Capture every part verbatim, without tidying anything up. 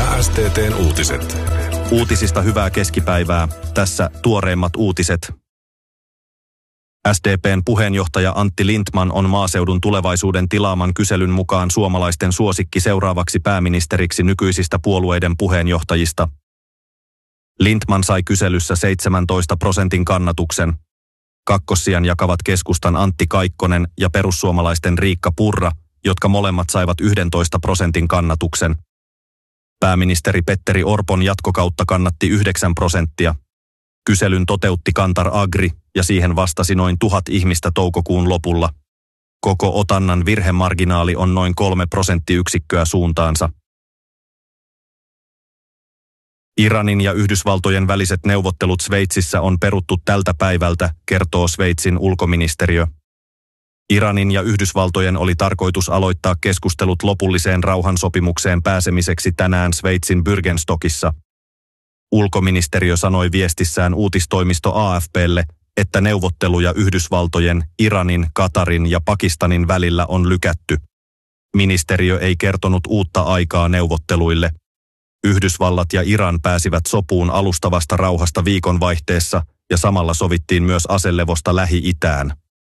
ja S T T:n uutiset. Uutisista hyvää keskipäivää. Tässä tuoreimmat uutiset. S D P:n puheenjohtaja Antti Lindtman on maaseudun tulevaisuuden tilaaman kyselyn mukaan suomalaisten suosikki seuraavaksi pääministeriksi nykyisistä puolueiden puheenjohtajista. Lindtman sai kyselyssä seitsemäntoista prosentin kannatuksen. Kakkossijan jakavat keskustan Antti Kaikkonen ja perussuomalaisten Riikka Purra, jotka molemmat saivat yksitoista prosentin kannatuksen. Pääministeri Petteri Orpon jatkokautta kannatti yhdeksän prosenttia. Kyselyn toteutti Kantar Agri ja siihen vastasi noin tuhat ihmistä toukokuun lopulla. Koko otannan virhemarginaali on noin kolme prosenttiyksikköä suuntaansa. Iranin ja Yhdysvaltojen väliset neuvottelut Sveitsissä on peruttu tältä päivältä, kertoo Sveitsin ulkoministeriö. Iranin ja Yhdysvaltojen oli tarkoitus aloittaa keskustelut lopulliseen rauhansopimukseen pääsemiseksi tänään Sveitsin Bürgenstockissa. Ulkoministeriö sanoi viestissään uutistoimisto A F P:lle, että neuvotteluja Yhdysvaltojen, Iranin, Katarin ja Pakistanin välillä on lykätty. Ministeriö ei kertonut uutta aikaa neuvotteluille. Yhdysvallat ja Iran pääsivät sopuun alustavasta rauhasta viikonvaihteessa ja samalla sovittiin myös aselevosta Lähi-itään.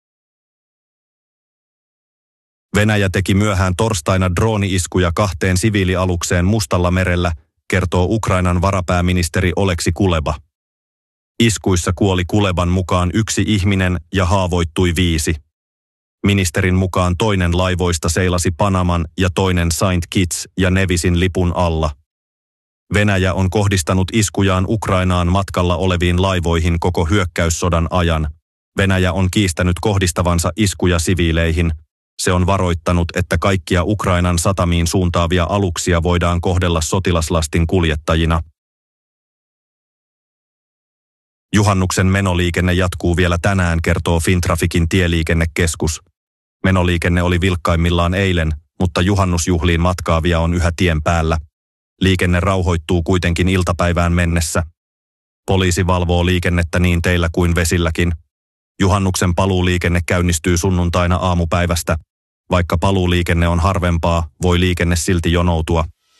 Venäjä teki myöhään torstaina drooni-iskuja kahteen siviilialukseen Mustalla merellä, kertoo Ukrainan varapääministeri Oleksi Kuleba. Iskuissa kuoli Kuleban mukaan yksi ihminen ja haavoittui viisi. Ministerin mukaan toinen laivoista seilasi Panaman ja toinen Saint Kitts ja Nevisin lipun alla. Venäjä on kohdistanut iskujaan Ukrainaan matkalla oleviin laivoihin koko hyökkäyssodan ajan. Venäjä on kiistänyt kohdistavansa iskuja siviileihin. Se on varoittanut, että kaikkia Ukrainan satamiin suuntaavia aluksia voidaan kohdella sotilaslastin kuljettajina. Juhannuksen menoliikenne jatkuu vielä tänään, kertoo Fintraficin tieliikennekeskus. Menoliikenne oli vilkkaimmillaan eilen, mutta juhannusjuhliin matkaavia on yhä tien päällä. Liikenne rauhoittuu kuitenkin iltapäivään mennessä. Poliisi valvoo liikennettä niin teillä kuin vesilläkin. Juhannuksen paluuliikenne käynnistyy sunnuntaina aamupäivästä. Vaikka paluuliikenne on harvempaa, voi liikenne silti jonoutua.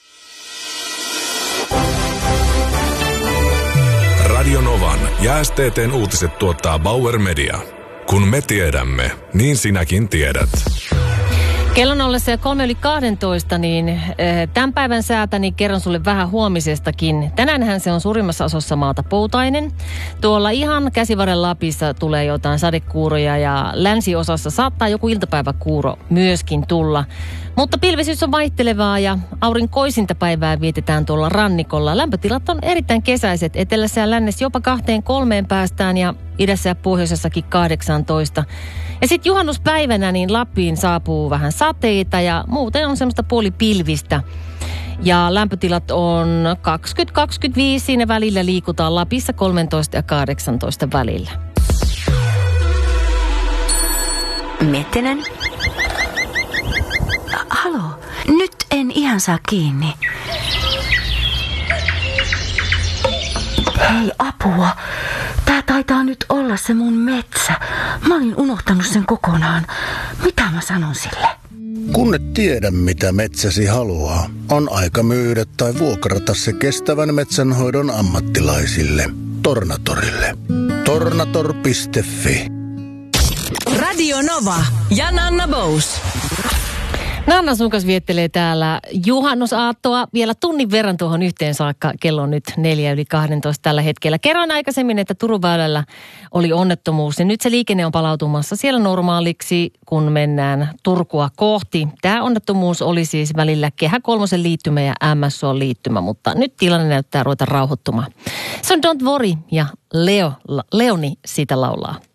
Radio Novan ja S T T:n uutiset tuottaa Bauer Media. Kun me tiedämme, niin sinäkin tiedät. Kellon ollessa ja kolme yli kahdentoista, niin tämän päivän säätä, niin kerron sulle vähän huomisestakin. Tänäänhän se on suurimmassa osassa maata poutainen. Tuolla ihan Käsivarren Lapissa tulee jotain sadekuuroja ja länsiosassa saattaa joku iltapäiväkuuro myöskin tulla. Mutta pilvisyys on vaihtelevaa ja aurinkoisinta päivää vietetään tuolla rannikolla. Lämpötilat on erittäin kesäiset. Etelässä ja lännessä jopa kahteen kolmeen päästään ja idässä ja pohjoisessakin kahdeksantoista. Ja sitten juhannuspäivänä niin Lappiin saapuu vähän sateita ja muuten on semmoista puolipilvistä. Ja lämpötilat on kaksikymmentä kaksikymmentäviisi, siinä välillä liikutaan Lapissa kolmetoista ja kahdeksantoista välillä. Mettinen? Halo, nyt en ihan saa kiinni. Hei, apua. Tää taitaa nyt olla se mun metsä. Mä olin unohtanut sen kokonaan. Mitä mä sanon sille? Kun et tiedä, mitä metsäsi haluaa, on aika myydä tai vuokrata se kestävän metsänhoidon ammattilaisille. Tornatorille. tornator piste fi. Radio Nova ja Nanna Bous. Nanna sun kanssa viettelee täällä juhannusaattoa vielä tunnin verran tuohon yhteen saakka. Kello on nyt neljä yli kahdentoista tällä hetkellä. Kerroin aikaisemmin, että Turun väylällä oli onnettomuus ja nyt se liikenne on palautumassa siellä normaaliksi, kun mennään Turkua kohti. Tämä onnettomuus oli siis välillä Kehä kolmosen liittymä ja M S O liittymä, mutta nyt tilanne näyttää ruveta rauhoittumaan. Se on Don't Worry ja Leo, Leoni siitä laulaa.